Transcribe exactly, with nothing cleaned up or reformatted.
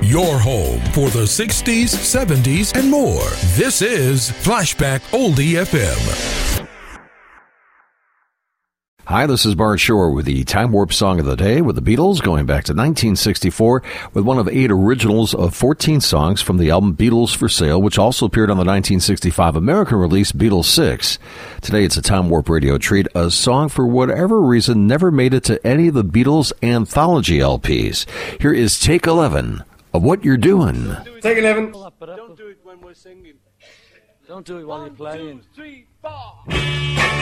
your home for the sixties, seventies, and more. This is Flashback Oldie F M. Hi, this is Bart Shore with the Time Warp Song of the Day with the Beatles, going back to nineteen sixty-four with one of eight originals of fourteen songs from the album Beatles for Sale, which also appeared on the nineteen sixty-five American release Beatles six. Today it's a Time Warp radio treat, a song for whatever reason never made it to any of the Beatles anthology L Ps. Here is Take eleven of What You're Doing. Take eleven. Don't do it when we're singing. Don't do it while you're playing. One, two, three, four.